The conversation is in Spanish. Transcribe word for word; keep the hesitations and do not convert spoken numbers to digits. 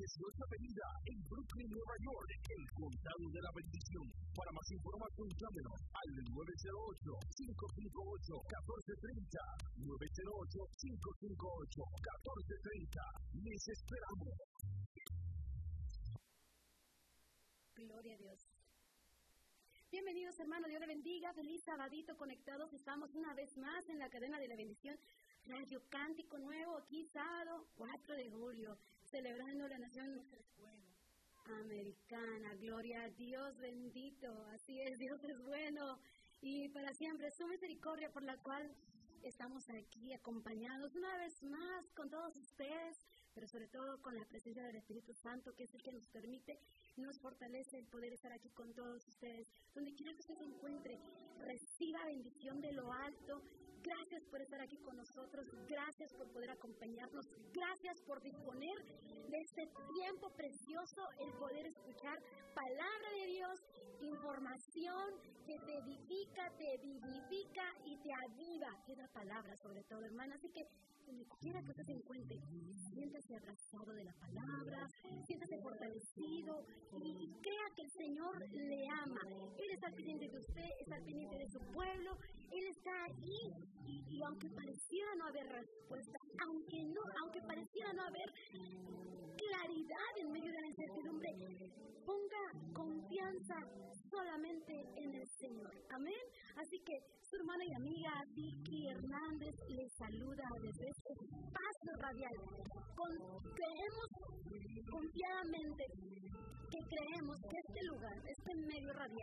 Preciosa Avenida en Brooklyn, Nueva York, el Condado de la Bendición. Para más información, llámenos al nueve cero ocho, cinco cinco ocho, uno cuatro tres cero, nueve cero ocho, cinco cinco ocho, uno cuatro tres cero. Les esperamos. Gloria a Dios. Bienvenidos, hermanos, Dios les bendiga, feliz sabadito conectados, estamos una vez más en la cadena de la bendición, Radio Cántico Nuevo, aquí sábado cuatro de julio, celebrando la nación americana. Gloria a Dios, bendito, así es, Dios es bueno, y para siempre su misericordia por la cual estamos aquí acompañados una vez más con todos ustedes, pero sobre todo con la presencia del Espíritu Santo, que es el que nos permite, nos fortalece el poder estar aquí con todos ustedes. Donde quiera que usted se encuentre, reciba bendición de lo alto. Gracias por estar aquí con nosotros, gracias por poder acompañarnos, gracias por disponer de este tiempo precioso, el poder escuchar palabra de Dios, información que te edifica, te vivifica y te aviva. Es la palabra sobre todo, hermana, así que donde quiera que usted se encuentre, siéntase abrazado de la palabra, siéntase fortalecido y crea que el Señor le ama. Él está pendiente de usted, está pendiente de su pueblo, Él está ahí y, y aunque pareciera no haber respuesta, aunque no, aunque pareciera no haber claridad en medio de la incertidumbre, ponga confianza solamente en el Señor. Amén. Así que su hermana y amiga Vicky Hernández les saluda desde este espacio radial. Con, creemos confiadamente que creemos que este lugar, este medio radial,